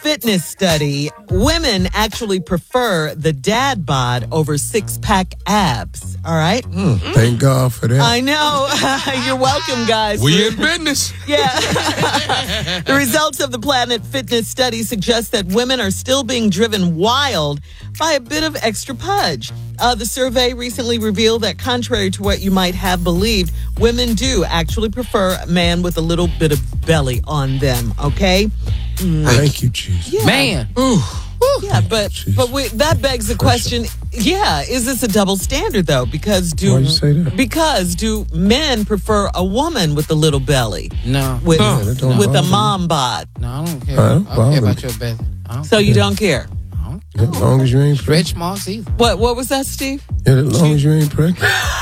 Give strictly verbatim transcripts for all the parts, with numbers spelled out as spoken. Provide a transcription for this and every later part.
fitness study, women actually prefer the dad bod over six-pack abs. All right? Mm, thank God for that. I know. You're welcome, guys. We in business. Yeah. The results of the Planet Fitness study suggest that women are still being driven wild by a bit of extra pudge. Uh, the survey recently revealed that contrary to what you might have believed, women do actually prefer a man with a little bit of belly on them, okay? Mm. Thank you, Jesus. Yeah. Man. Ooh. Yeah, but but we, that begs the question, yeah, is this a double standard, though? Because do Why you say that? Because do men prefer a woman with a little belly? No. With, No, that don't with a bother me. mom bod? No, I don't care. I I don't don't, care bother about me. your belly. I don't So you don't care? As long as you ain't pregnant. stretch marks either. What What was that, Steve? Yeah, as long as you ain't pregnant.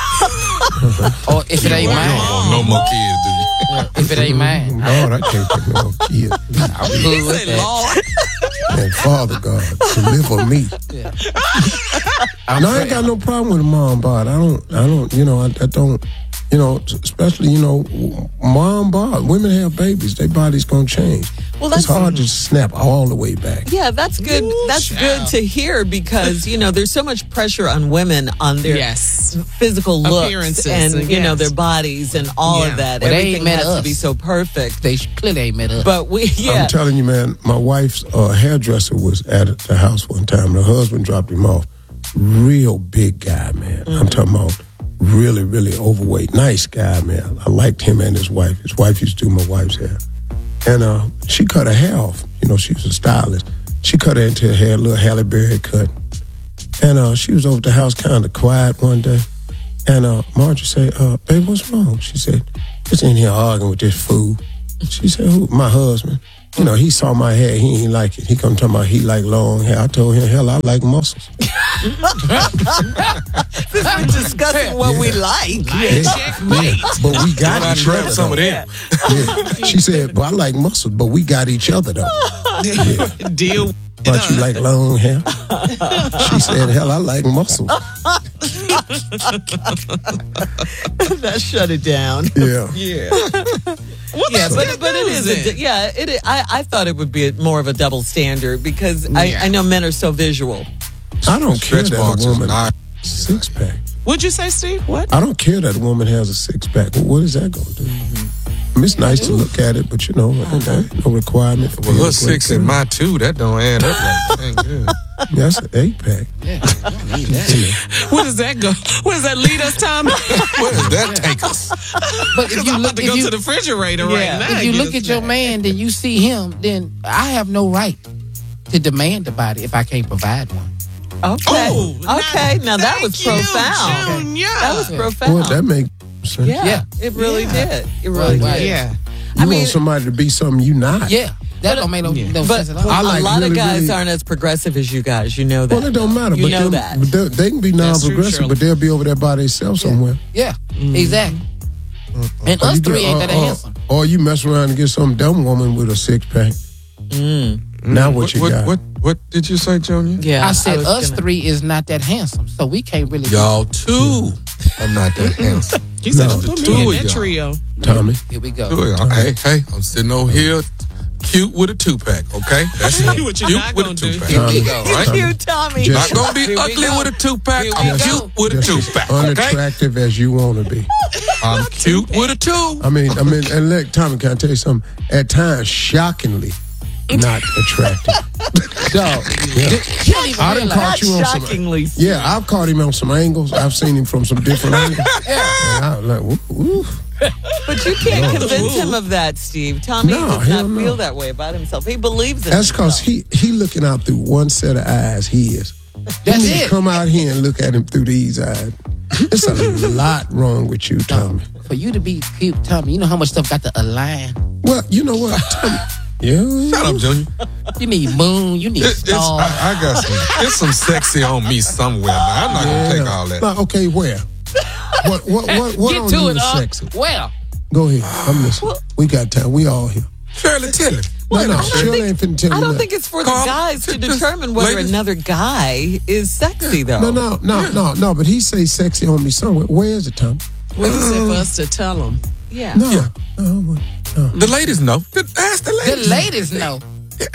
Or if it ain't You don't mine. want no more kids, do you? If it ain't mine. Lord, I can't take no kid. I'm good with that. And Father God, deliver me. Yeah. No, I ain't got no problem with a mom bod. I don't, I don't, you know, I, I don't, you know, especially, you know, mom bod. Women have babies. Their body's going to change. Well, it's that's- hard to snap all the way back. Yeah, that's good. That's good to hear because, you know, there's so much pressure on women on their Yes. physical looks Appearances, and, you know, yes. their bodies and all Yeah. of that. Well, they Everything ain't met has to us. be so perfect. They clearly ain't met up. But we, yeah. I'm telling you, man, my wife's uh, hairdresser was at the house one time. And her husband dropped him off. Real big guy, man. I'm talking about really, really overweight. Nice guy, man. I liked him and his wife. His wife used to do my wife's hair. And uh, she cut her hair off. You know, she was a stylist. She cut her into her hair, a little Halle Berry cut. And uh, she was over at the house kind of quiet one day. And uh, Marjorie said, uh, babe, what's wrong? She said, just in here arguing with this fool. She said, who? My husband. You know, he saw my hair. He ain't like it. He come tell me he like long hair. I told him, hell, I like muscles. Since we're discussing what we like. Checkmate. But we got Somebody each grab other. some of though. them. Yeah. She said, well, I like muscles, but we got each other, though. Yeah. Deal. But you like long hair? She said, hell, I like muscles. That shut it down. Yeah. Yeah. Yeah, but but it is. A, yeah, it. is- I I thought it would be a, more of a double standard because I, Yeah. I know men are so visual. I don't care Stretch that marks a is woman nice. six pack. What'd you say, Steve? What? I don't care that a woman has a six pack. What is that going to do? I mean, it's nice to look at it, but you know, there ain't no requirement for Well, being her a six great and girl. my two, that don't add up like ain't good. Yeah, that's an eight pack. Yeah, I don't need that. Where does that go? Where does that lead us, Tommy? Where does that take us? But if Because you I'm about look, to if go you, to the refrigerator Yeah. right now. if you and look get at a your snack. man, then you see him, then I have no right to demand a body if I can't provide one. Okay. Oh, okay. Now that was thank you, profound. Junior. That was profound. Well, that makes sense. yeah, Yeah. it really Yeah. did. It really Right. did. Yeah. You I mean- want somebody to be something you not. Yeah, that don't make no, no But sense at all. I like a lot really, of guys really- aren't as progressive as you guys. You know that. Well, it don't matter. You but know them- that. But they, they can be That's true, non-progressive, Shirley. but they'll be over there by themselves somewhere. Yeah, exactly. And Or us you three get- ain't or- that or- handsome. Or you mess around and get some dumb woman with a six pack. Now what, What, you what, got? what, what did you say, Junior? Yeah, I said was us gonna- three is not that handsome, so we can't really. Y'all two. I'm not that handsome. He said No, the two two in of that y'all. trio. Tommy. Here we go. Two of y'all. Hey, hey, I'm sitting over here cute with a two pack, okay? That's What it. you're Cute not with a gonna two do. pack. Here we go. Right? You, Tommy. Just- Not gonna be Here we ugly go. with a two pack. Here we I'm go. cute with a Just two as pack, okay? unattractive as you want to be. I'm cute with a two. I mean, I mean, and look, Tommy, can I tell you something? At times, shockingly not attractive. Dog. Yeah. You don't even I done realize. caught you on some. Shockingly. Yeah, I've caught him on some angles. I've seen him from some different angles. And I was like, woo, woo. But you can't convince him of that, Steve. Tommy No, does hell not no. feel that way about himself. He believes in That's because himself. he he looking out through one set of eyes. He is. That's you need to it. come out here and look at him through these eyes. There's a lot wrong with you, Tommy. For you to be cute, Tommy, you know how much stuff got to align. Well, you know what, Tommy? Yeah. Shut up, Junior. You need moon, you need It, it's, stars. I, I got some. There's some sexy on me somewhere. Now. I'm not gonna take all that. Now, okay, where? What what what what Get on to you it, is uh, sexy? Well, Go ahead. I'm listening. We got time. We all here. Shirley, tell him. No, no, I don't Shirley think- ain't finna tell I you don't that. think it's for the Carl, guys to just- determine whether ladies- another guy is sexy, though. No, no, no, no, no. But he say sexy on me somewhere. Where is it, Tom? What he said for us to tell him. Yeah. No, Yeah. no, no. The ladies know. Ask the the ladies. ladies know.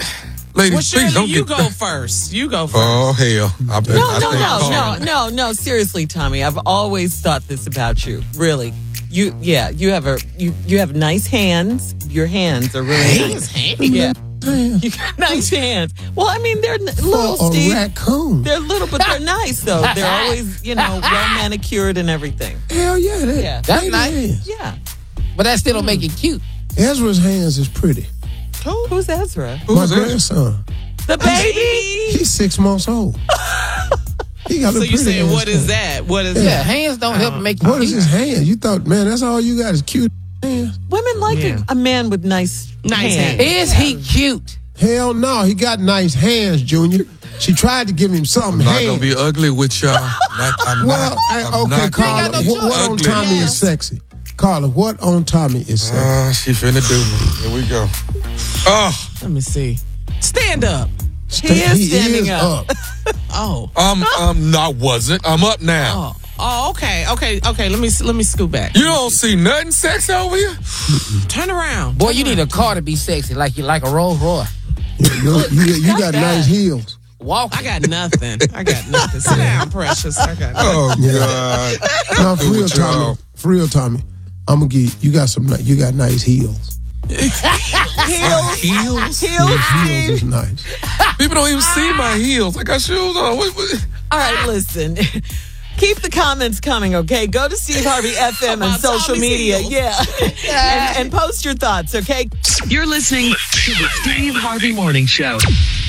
Ladies, Well, please Shirley, don't you get go first. You go first. Oh, hell. I bet, No, I no, think no, Carl- no, no, no. Seriously, Tommy, I've always thought this about you. Really, you, yeah, you have a you you have nice hands. Your hands are really Hands, nice. hands. Yeah, you got nice hands. Well, I mean, they're n- little, For a Steve. raccoon. They're little, but they're nice though. They're always, you know, well manicured and everything. Hell yeah. That, Yeah. That's baby nice. hands. Yeah. But that still don't make it cute. Ezra's hands is pretty. Who? Who's Ezra? My Who's Ezra? grandson. The baby. He's six months old. He got a So pretty you saying ass what is hand. that? What is Yeah, that? hands don't help make you What is cute. his hands? You thought, man, that's all you got is cute hands? Women like Yeah. a, a man with nice, Nice hands. hands. Is he cute? Hell no, he got nice hands, Junior. She tried to give him something. I'm not hands. going to be ugly with y'all. Not, I'm Well, not. hey, I'm okay, not Carla, got no what, what on ugly. Tommy Yeah. is sexy? Carla, what on Tommy is sexy? Ah, she finna do me. Here we go. Oh, Let me see. Stand up. He is standing up. Oh. um, um, no, I wasn't. I'm up now. Oh. Oh, okay, okay, okay. Let me let me scoot back. You don't see nothing sexy over here? Turn around. Boy, Turn you need a around. car to be sexy, like you like a Rolls Royce. You, you, you, you got nice heels. Walk. I got nothing. I got nothing. Sit down, precious. I got nothing. Oh, Yeah. God. No, for Do real, what y'all- Tommy. For real, Tommy. I'm gonna give you got some. ni- You got nice heels. Heels. Heels? Heels. Your heels Steve. is nice. People don't even see my heels. I got shoes on. What, what? All right, listen. Keep the comments coming, okay? Go to Steve Harvey F M and About social Tommy's media. heels. Yeah. and, and post your thoughts, okay? You're listening to the Steve Harvey Morning Show.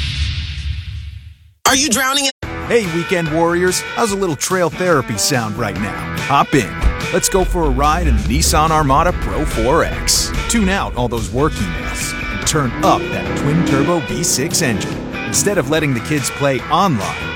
Are you drowning in Hey, weekend warriors, how's a little trail therapy sound right now? Hop in. Let's go for a ride in the Nissan Armada Pro four X. Tune out all those work emails and turn up that twin-turbo V six engine. Instead of letting the kids play online,